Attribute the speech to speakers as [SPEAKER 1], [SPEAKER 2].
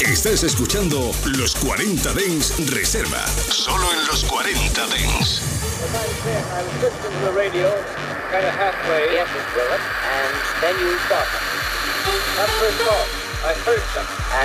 [SPEAKER 1] Estás escuchando los 40 Dance Reserva. Solo en los 40 Dance.
[SPEAKER 2] I was listening to the radio, kind of halfway.
[SPEAKER 3] Yes, Miss Willett. And then you saw something.
[SPEAKER 2] Not first off, I heard something.